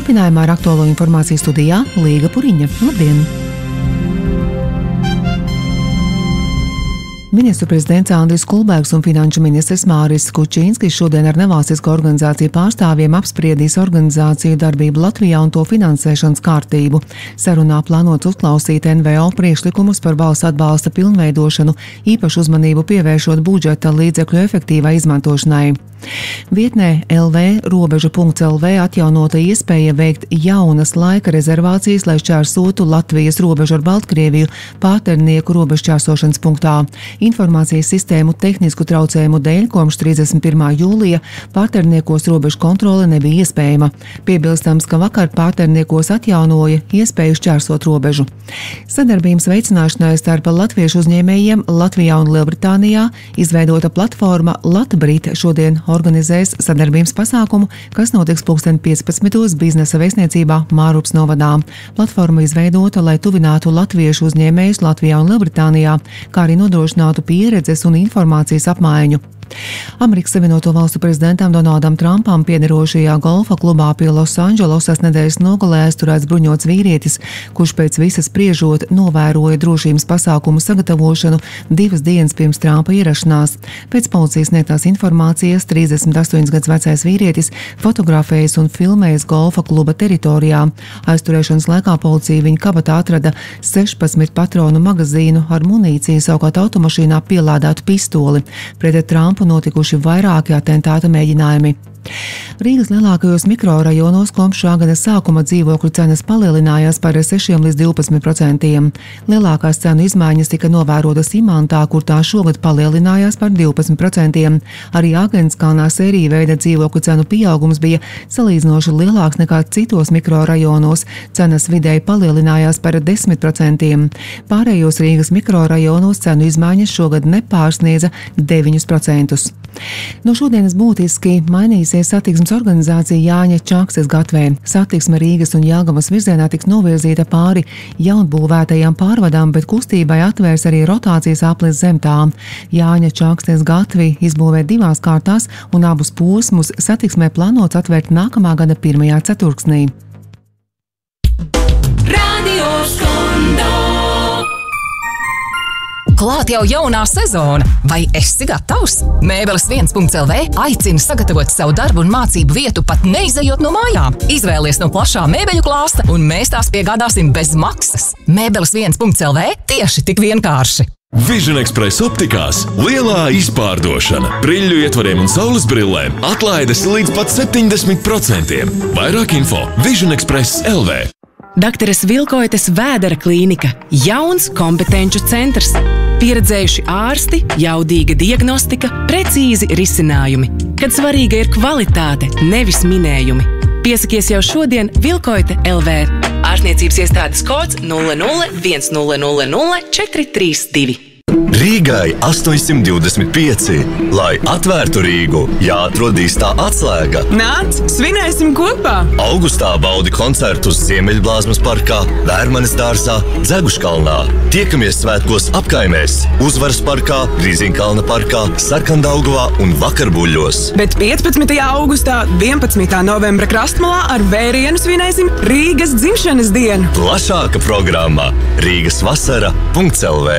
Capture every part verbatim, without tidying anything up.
turpinājumā ar aktuālo informāciju studijā Līga Puriņa. Labdien! Ministru prezidents Andris Kulbergs un finanšu ministrs Māris Kučīnskis šodien ar nevalstisko organizāciju pārstāvjiem apspriedīs organizāciju darbību Latvijā un to finansēšanas kārtību. Sarunā plānots uzklausīt N V O priekšlikumus par valsts atbalsta pilnveidošanu, īpašu uzmanību pievēršot budžeta līdzekļu efektīvai izmantošanai. Vietnē L V robeža punkts L V atjaunota iespēja veikt jaunas laika rezervācijas, lai šķērsotu Latvijas robežu ar Baltkrieviju pārternieku robežšķērsošanas punktā. Informācijas sistēmu tehnisku traucējumu dēļ kopš trīsdesmit pirmā jūlija pārterniekos robežu kontrole nebija iespējama. Piebilstams, ka vakar pārterniekos atjaunoja iespēju šķērsot robežu. Sadarbības veicināšanai starp latviešu uzņēmējiem Latvijā un Lielbritānijā izveidota platforma Latbrit šodien organizēs sadarbības pasākumu, kas notiks pulksten piecpadsmitos biznesa vēstniecībā Mārups novadā. Platforma izveidota, lai tuvinātu latviešu uzņēmējus Latvijā un Lielbritānijā, kā arī nodrošinātu pieredzes un informācijas apmaiņu. Amerikas Savienoto Valstu prezidentam Donaldam Trumpam piederošajā golfa klubā pie Losandželosas nedēļas nogalē aizturēts bruņots vīrietis, kurš pēc visas spriežot novēroja drošības pasākumu sagatavošanu divas dienas pirms Trumpa ierašanās. Pēc policijas sniegtās informācijas trīsdesmit astoņus gadus vecais vīrietis fotografējas un filmējas golfa kluba teritorijā. Aizturēšanas laikā policija viņa kabatā atrada sešpadsmit patronu magazīnu ar munīciju, savukārt automašīnā pielādētu pistoli. Pret Trumpu notikuši vairāki atentāta mēģinājumi. Rīgas lielākajos mikrorajonos kopš šā gada sākuma dzīvokļu cenas palielinājās par sešiem līdz divpadsmit procentiem. Lielākās cenu izmaiņas tika novērotas Imantā, kur tā šogad palielinājās par divpadsmit procentiem. Arī Agenskalnā sērija veida dzīvokļu cenu pieaugums bija salīdzinoši lielāks nekā citos mikrorajonos. Cenas vidēji palielinājās par desmit procentiem. Pārējos Rīgas mikrorajonos cenu izmaiņas šogad nepārsniedza deviņus procentus. No šodienas būtiski mainīsies satiksmes organizācija Jāņa Čakstes gatvē. Satiksme Rīgas un Jelgavas virzienā tiks novirzīta pāri jaunbūvētajām pārvadām, bet kustībai atvērs arī rotācijas aplis zem tām. Jāņa Čakstes gatvi izbūvē divās kārtās un abus posmus satiksmē plānots atvērt nākamā gada pirmajā ceturksnī. Radio Skondo. Klāt jau jaunā sezona. Vai esi gatavs? Mēbeles viens punkts L V aicina sagatavot savu darbu un mācību vietu pat neizejot no mājām. Izvēlies no plašā mēbeļu klāsta un mēs tās piegādāsim bez maksas. Mēbeles viens punkts L V tieši tik vienkārši. Vision Express optikās lielā izpārdošana. Brīļu ietvariem un saules brillēm atlaides līdz pat septiņdesmit procentiem. Vairāk info Vision Express L V. Dakteres Vilkoites Vēdera klīnika – jauns kompetenču centrs. Pieredzējuši ārsti, jaudīga diagnostika, precīzi risinājumi. Kad svarīga ir kvalitāte, nevis minējumi. Piesakies jau šodien Vilkoite L V. Ārstniecības iestādes kods nulle nulle viens nulle nulle nulle četri trīs divi. Rīgai astoņsimt divdesmit pieci. Lai atvērtu Rīgu, jāatrod īstā atslēga. Nāc, svinēsim kopā! Augustā baudi koncertus Ziemeļblāzmas parkā, Vērmanes dārzā, Dzeguškalnā. Tiekamies svētkos apkaimēs, Uzvaras parkā, Grīziņkalna parkā, Sarkandaugavā un Vakarbuļļos. Bet piecpadsmitajā augustā, vienpadsmitā novembra Krastmalā ar vērienu svinēsim Rīgas dzimšanas dienu. Plašāka programma Rīgas vasara punkts L V.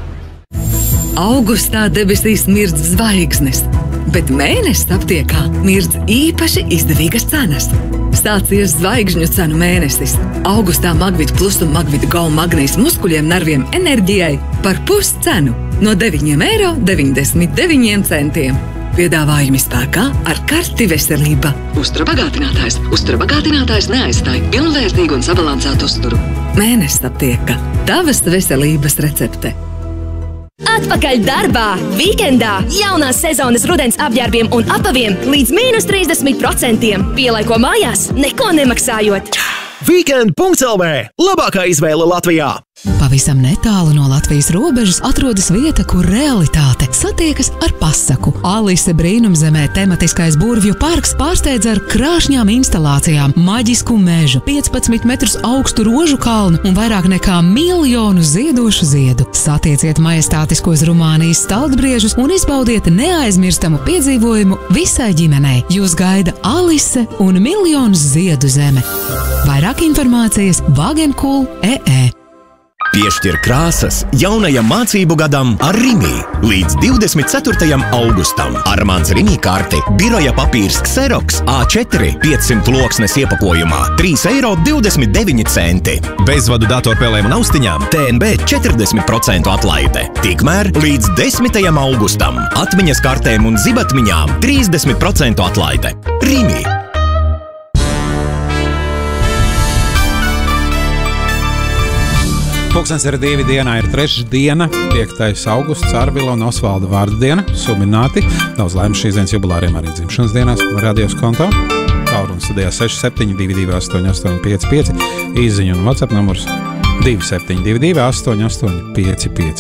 Augustā debesīs mirdz zvaigznes, bet mēnesis aptiekā mirdz īpaši izdevīgas cenas. Sācies zvaigžņu cenu mēnesis. Augustā Magvit Plus un Magvit Go magnīs muskuļiem, nerviem, enerģijai par puscenu no deviņi eiro deviņdesmit deviņi centiem. Piedāvājumi spēkā ar karti veselība. Uzturabagātinātājs. Uzturabagātinātājs neaizstāj pilnvērtīgu un sabalansētu uzturu. Mēnesis aptieka. Tavas veselības recepte. Atpakaļ darbā! Vīkendā! Jaunās sezonas rudens apģērbiem un apaviem līdz mīnus trīsdesmit procentiem. Pielaiko mājās, neko nemaksājot. Weekend punkts L V. Labākā izvēle Latvijā! Pavisam netālu no Latvijas robežas atrodas vieta, kur realitāte satiekas ar pasaku. Alise brīnumzemē tematiskais burvju parks pārsteidz ar krāšņām instalācijām, maģisku mežu, piecpadsmit metrus augstu rožu kalnu un vairāk nekā miljonu ziedošu ziedu. Satieciet majestātiskos Rumānijas staldbriežus un izbaudiet neaizmirstamu piedzīvojumu visai ģimenei. Jūs gaida Alise un miljonus ziedu zeme. Vairāk informācijas Wagenkool punkt e e. Piešķir krāsas jaunajam mācību gadam ar Rimi. Līdz divdesmit ceturtajam augustam. Armāns Rimi karti, biroja papīrs Xerox A četri piecsimt loksnes iepakojumā trīs eiro divdesmit deviņi centi. Bezvadu datorspēlēm un austiņām T N B četrdesmit procentu atlaide. Tikmēr līdz desmitajam augustam. Atmiņas kartēm un zibatmiņām trīsdesmit procentu atlaide. Rimi. Pulkstens ir divi, dienā ir trešdiena, piektais augusts, Arvila un Osvalda vārdu diena, subināti. Daudz laimes šīs dienas jubilāriem arī dzimšanas dienās, radios konto. Tālrunis studijā seši septiņi divi divi astoņi astoņi pieci pieci, īziņu un WhatsApp numurs divi septiņi divi divi astoņi astoņi pieci pieci.